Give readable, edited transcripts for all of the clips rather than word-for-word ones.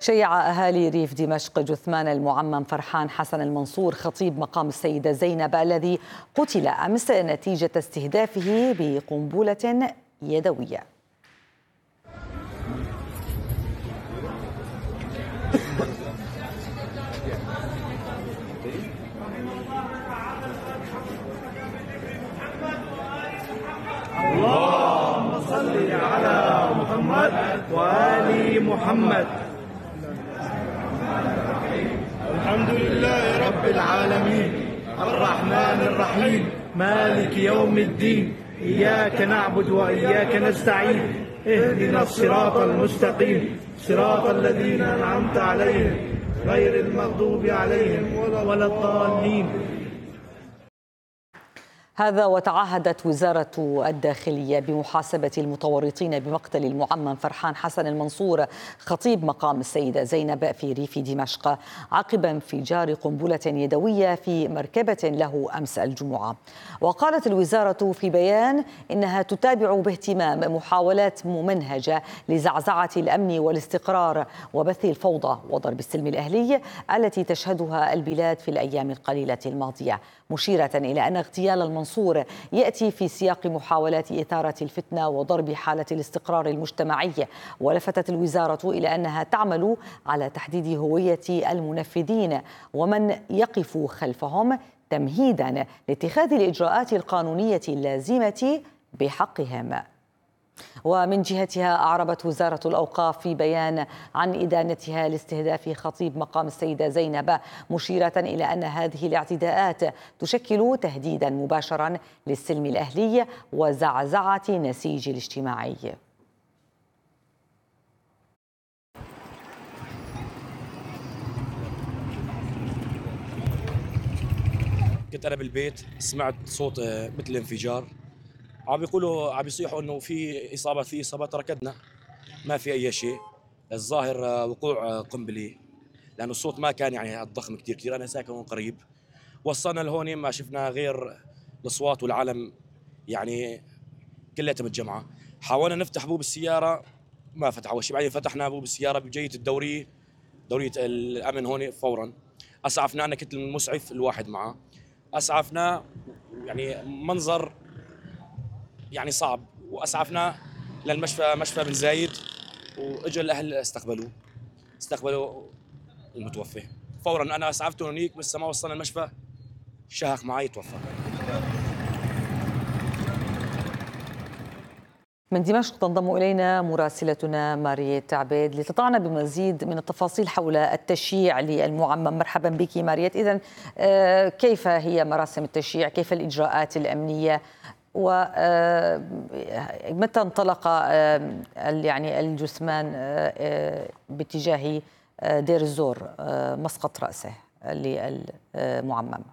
شيع أهالي ريف دمشق جثمان المعمم فرحان حسن المنصور خطيب مقام السيدة زينب الذي قتل أمس نتيجة استهدافه بقنبلة يدوية. اللهم صل على محمد وآل محمد. الحمد لله رب العالمين الرحمن الرحيم مالك يوم الدين إياك نعبد وإياك نستعين اهدنا الصراط المستقيم صراط الذين أنعمت عليهم غير المغضوب عليهم ولا الضالين. هذا وتعهدت وزارة الداخلية بمحاسبة المتورطين بمقتل المعمم فرحان حسن المنصور خطيب مقام السيدة زينب في ريف دمشق عقب انفجار قنبلة يدوية في مركبة له أمس الجمعة. وقالت الوزارة في بيان إنها تتابع باهتمام محاولات ممنهجة لزعزعة الأمن والاستقرار وبث الفوضى وضرب السلم الأهلي التي تشهدها البلاد في الأيام القليلة الماضية، مشيرة إلى أن اغتيال المنصور يأتي في سياق محاولات إثارة الفتنة وضرب حالة الاستقرار المجتمعي. ولفتت الوزارة إلى أنها تعمل على تحديد هوية المنفذين ومن يقف خلفهم تمهيدا لاتخاذ الإجراءات القانونية اللازمة بحقهم. ومن جهتها أعربت وزارة الأوقاف في بيان عن إدانتها لاستهداف خطيب مقام السيدة زينب، مشيرة إلى أن هذه الاعتداءات تشكل تهديدا مباشرا للسلم الأهلي وزعزعة نسيج الاجتماعي. كنت أنا بالبيت سمعت صوت مثل انفجار، عم يصيحوا انه في اصابات ركضنا ما في اي شيء، الظاهر وقوع قنبله لانه الصوت ما كان يعني الضخم كثير. انا ساكن قريب، وصلنا لهون ما شفنا غير الاصوات والعالم يعني كلها متجمعه. حاولنا نفتح بوب السياره ما فتح اول شيء، بعدين فتحنا بوب السياره بجيه دوريه الامن هون فورا. اسعفنا، انا كنت المسعف الواحد معه، اسعفنا يعني منظر يعني صعب، واسعفنا للمشفى مشفى بن زايد، واجوا الاهل استقبلوا المتوفي فورا. انا اسعفته هنيك بس ما وصلنا المشفى شهق معي توفى. من دمشق تنضم إلينا مراسلتنا ماريت عبيد لتضعنا بمزيد من التفاصيل حول التشييع للمعمم. مرحبا بك ماريت. إذن كيف هي مراسم التشييع؟ كيف الإجراءات الأمنية؟ ومتى انطلق يعني الجثمان باتجاه دير الزور مسقط رأسه للمعمم؟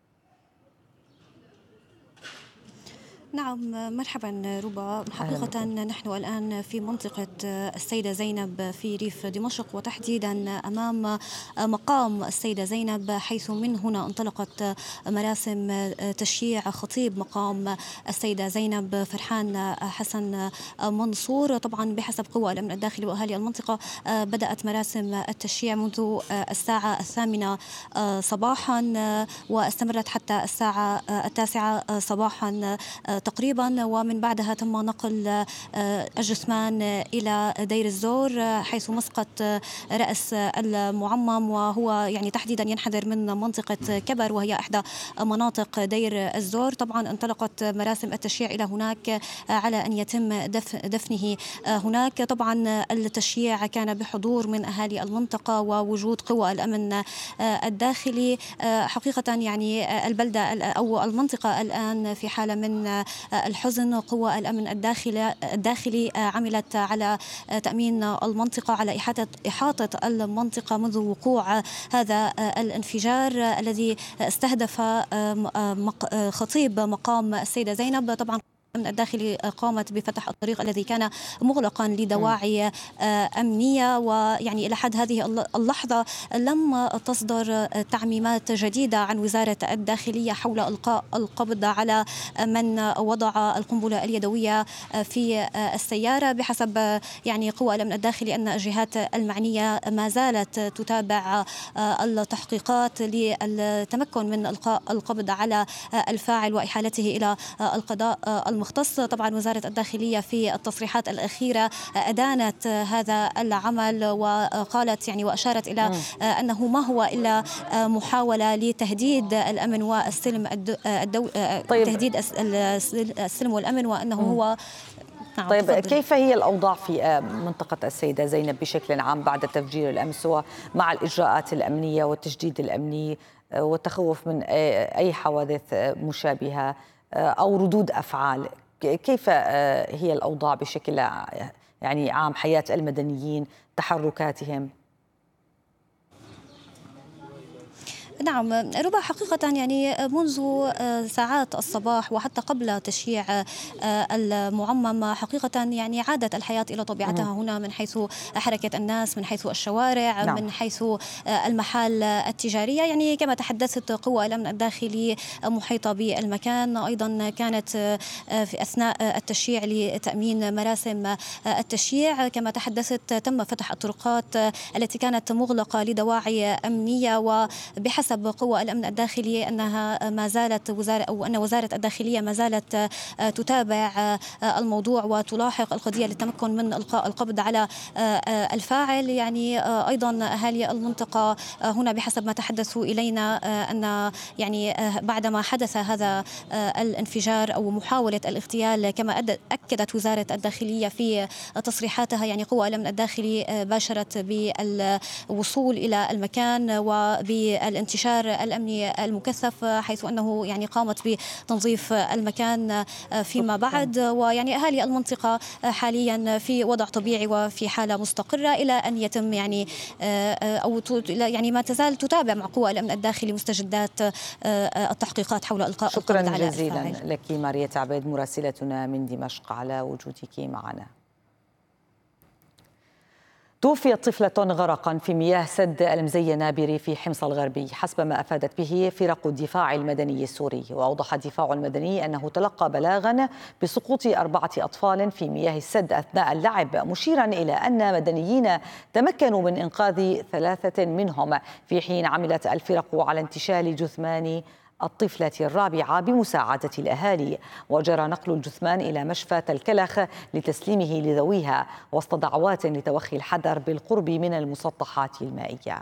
نعم مرحبا ربا. حقيقة نحن الآن في منطقة السيدة زينب في ريف دمشق، وتحديدا أمام مقام السيدة زينب، حيث من هنا انطلقت مراسم تشييع خطيب مقام السيدة زينب فرحان حسن منصور. طبعا بحسب قوى الأمن الداخلي وأهالي المنطقة بدأت مراسم التشييع منذ الساعة 8 صباحا واستمرت حتى الساعة 9 صباحا تقريبا، ومن بعدها تم نقل الجثمان إلى دير الزور حيث مسقط رأس المعمم، وهو يعني تحديدا ينحدر من منطقة كبر وهي إحدى مناطق دير الزور. طبعا انطلقت مراسم التشييع إلى هناك على أن يتم دفنه هناك. طبعا التشييع كان بحضور من أهالي المنطقة ووجود قوى الأمن الداخلي. حقيقة يعني البلدة أو المنطقة الآن في حالة من الحزن. قوى الأمن الداخلي عملت على تأمين المنطقة، على إحاطة المنطقة منذ وقوع هذا الانفجار الذي استهدف خطيب مقام السيدة زينب. طبعا الأمن الداخلي قامت بفتح الطريق الذي كان مغلقا لدواعي أمنية، ويعني إلى حد هذه اللحظة لم تصدر تعميمات جديدة عن وزارة الداخلية حول إلقاء القبض على من وضع القنبلة اليدوية في السيارة. بحسب يعني قوى الأمن الداخلي أن الجهات المعنية ما زالت تتابع التحقيقات للتمكن من إلقاء القبض على الفاعل وإحالته إلى القضاء المختص. طبعا وزارة الداخلية في التصريحات الأخيرة أدانت هذا العمل وقالت يعني وأشارت إلى أنه ما هو إلا محاولة لتهديد الأمن والسلم تهديد السلم والأمن، وأنه هو نعم. طيب تفضل. كيف هي الأوضاع في منطقة السيدة زينب بشكل عام بعد تفجير الأمس ومع الإجراءات الأمنية والتشديد الأمني والتخوف من أي حوادث مشابهة أو ردود أفعال؟ كيف هي الأوضاع بشكل يعني عام، حياة المدنيين، تحركاتهم؟ نعم ربما حقيقة يعني منذ ساعات الصباح وحتى قبل تشييع المعمم حقيقة يعني عادت الحياة إلى طبيعتها هنا، من حيث حركة الناس، من حيث الشوارع، من حيث المحال التجارية. يعني كما تحدثت قوى الأمن الداخلي محيطة بالمكان، أيضا كانت في أثناء التشييع لتأمين مراسم التشييع. كما تحدثت تم فتح الطرقات التي كانت مغلقة لدواعي أمنية، وبحسب قوى الأمن الداخلي أنها ما زالت وزارة الداخلية ما زالت تتابع الموضوع وتلاحق القضية للتمكن من إلقاء القبض على الفاعل. يعني أيضا أهالي المنطقة هنا بحسب ما تحدثوا إلينا أن يعني بعدما حدث هذا الانفجار أو محاولة الاغتيال، كما أكدت وزارة الداخلية في تصريحاتها، يعني قوى الأمن الداخلي باشرت بالوصول إلى المكان وبالانتشار الأمني المكثف، حيث أنه يعني قامت بتنظيف المكان فيما بعد. ويعني أهالي المنطقة حاليا في وضع طبيعي وفي حالة مستقرة إلى أن يتم يعني أو يعني ما تزال تتابع مع قوى الأمن الداخلي مستجدات التحقيقات حول إلقاء القبض على الفاعل. شكرا جزيلا لك ماريا عبيد مراسلتنا من دمشق على وجودك معنا. توفيت طفلة غرقا في مياه سد المزينة بريف حمص الغربي حسب ما أفادت به فرق الدفاع المدني السوري. وأوضح الدفاع المدني أنه تلقى بلاغا بسقوط 4 أطفال في مياه السد أثناء اللعب، مشيرا إلى أن مدنيين تمكنوا من إنقاذ 3 منهم في حين عملت الفرق على انتشال جثمان الطفلة الرابعة بمساعدة الأهالي. وجرى نقل الجثمان إلى مشفى الكلخ لتسليمه لذويها وسط دعوات لتوخي الحذر بالقرب من المسطحات المائية.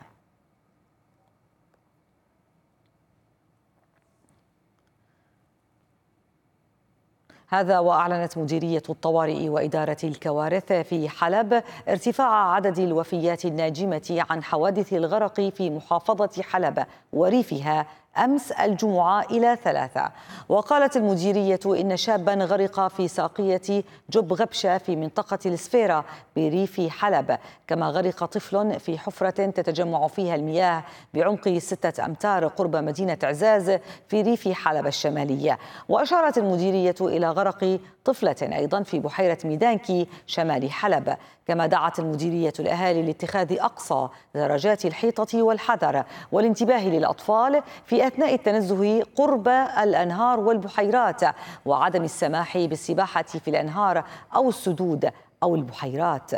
هذا وأعلنت مديرية الطوارئ وإدارة الكوارث في حلب ارتفاع عدد الوفيات الناجمة عن حوادث الغرق في محافظة حلب وريفها أمس الجمعة إلى 3. وقالت المديرية إن شابا غرق في ساقية جب غبشة في منطقة السفيرة بريف حلب، كما غرق طفل في حفرة تتجمع فيها المياه بعمق 6 أمتار قرب مدينة عزاز في ريف حلب الشمالية. وأشارت المديرية إلى غرق طفلة أيضا في بحيرة ميدانكي شمال حلب. كما دعت المديرية الأهالي لاتخاذ أقصى درجات الحيطة والحذر والانتباه للأطفال في أثناء التنزه قرب الأنهار والبحيرات، وعدم السماح بالسباحة في الأنهار أو السدود أو البحيرات.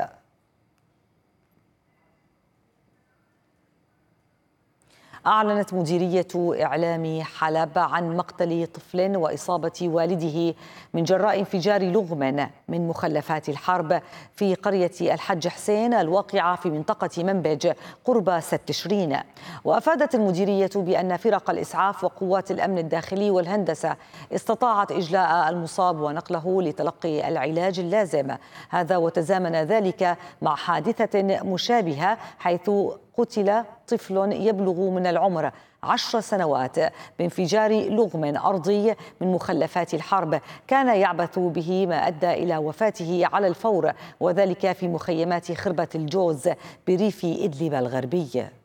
أعلنت مديرية إعلام حلب عن مقتل طفل وإصابة والده من جراء انفجار لغم من مخلفات الحرب في قرية الحج حسين الواقعة في منطقة منبج قرب 6 تشرين. وأفادت المديرية بأن فرق الإسعاف وقوات الأمن الداخلي والهندسة استطاعت إجلاء المصاب ونقله لتلقي العلاج اللازم. هذا وتزامن ذلك مع حادثة مشابهة حيث قتل طفل يبلغ من العمر 10 سنوات بانفجار لغم أرضي من مخلفات الحرب كان يعبث به، ما أدى إلى وفاته على الفور، وذلك في مخيمات خربة الجوز بريف إدلب الغربي.